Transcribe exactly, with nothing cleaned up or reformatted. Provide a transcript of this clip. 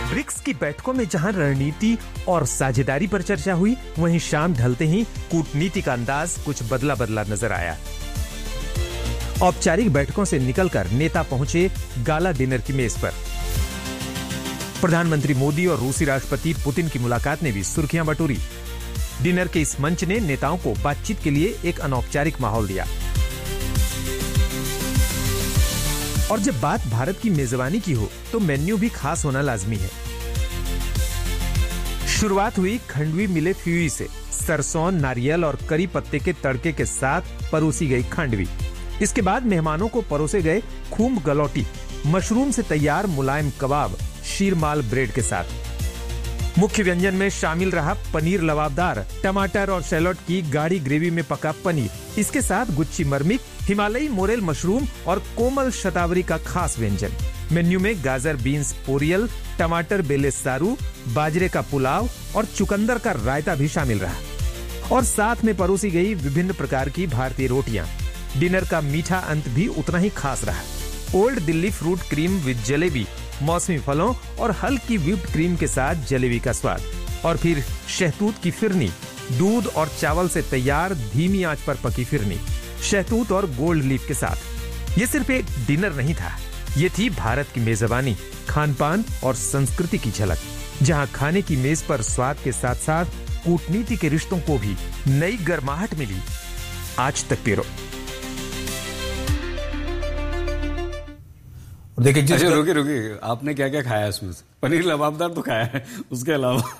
BRICS की बैठकों में जहां रणनीति और साझेदारी पर चर्चा हुई, वहीं शाम ढलते ही कूटनीति का अंदाज कुछ बदला बदला नजर आया। औपचारिक बैठकों से निकलकर नेता पहुंचे गाला डिनर की मेज पर। प्रधानमंत्री मोदी और रूसी राष्ट्रपति पुतिन की मुलाकात ने भी सुर्खियां बटोरी। डिनर के इस मंच ने नेताओं को बातचीत के लिए एक अनौपचारिक माहौल दिया। और जब बात भारत की मेजबानी की हो तो मेन्यू भी खास होना लाजमी है। शुरुआत हुई खंडवी मिले फ्यूई से। सरसों, नारियल और करी पत्ते के तड़के के साथ परोसी गई खांडवी। इसके बाद मेहमानों को परोसे गए खूंब गलौटी, मशरूम से तैयार मुलायम कबाब, शीरमाल ब्रेड के साथ। मुख्य व्यंजन में शामिल रहा पनीर लबाबदार, टमाटर और शैलोट की गाढ़ी ग्रेवी में पका पनीर। इसके साथ गुच्ची मरमिक, हिमालयी मोरेल मशरूम और कोमल शतावरी का खास व्यंजन। मेन्यू में गाजर बीन्स पोरियल, टमाटर बेले सारू, बाजरे का पुलाव और चुकंदर का रायता भी शामिल रहा। और साथ में परोसी गई विभिन्न प्रकार की भारतीय रोटियां। डिनर का मीठा अंत भी उतना ही खास रहा। Old Delhi fruit cream with jalebi, मौसमी फलों और हल्की व्हिप्ड क्रीम के साथ जलेबी का स्वाद। और फिर शहतूत की फिरनी, दूध और चावल से तैयार धीमी आंच पर पकी फिरनी, शहतूत और गोल्ड लीफ के साथ। ये सिर्फ एक डिनर नहीं था, ये थी भारत की मेजबानी, खान-पान और संस्कृति की झलक, जहां खाने की मेज पर स्वाद के साथ साथ कूटनीति के रिश्तों को भी नई गर्माहट मिली। आज तक पिरो। देखिए, अच्छा रुकिए रुकिए, आपने क्या क्या खाया इसमें से? पनीर लबाबदार तो खाया है, उसके अलावा